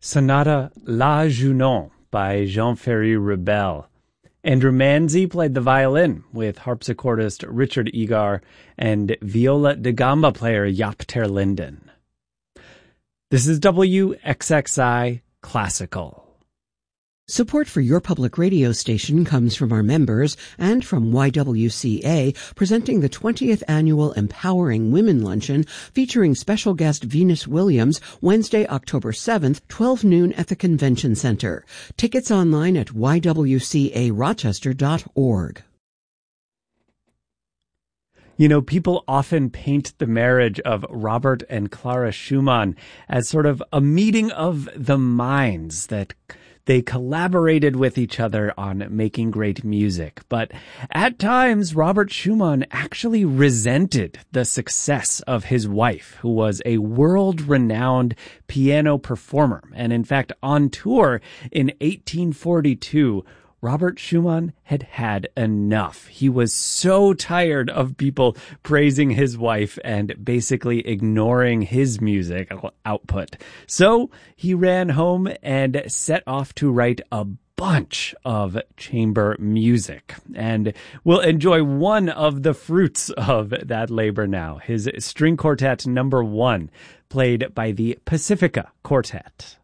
Sonata La Junon by Jean-Ferry Rebel. Andrew Manzi played the violin with harpsichordist Richard Egar and viola da gamba player Jaap ter Linden. This is WXXI Classical. Support for your public radio station comes from our members and from YWCA, presenting the 20th Annual Empowering Women Luncheon, featuring special guest Venus Williams, Wednesday, October 7th, 12 noon at the Convention Center. Tickets online at ywcarochester.org. You know, people often paint the marriage of Robert and Clara Schumann as sort of a meeting of the minds, that they collaborated with each other on making great music. But at times, Robert Schumann actually resented the success of his wife, who was a world-renowned piano performer. And in fact, on tour in 1842, Robert Schumann had had enough. He was so tired of people praising his wife and basically ignoring his music output. So he ran home and set off to write a bunch of chamber music. And we'll enjoy one of the fruits of that labor now, his String Quartet No. 1, played by the Pacifica Quartet.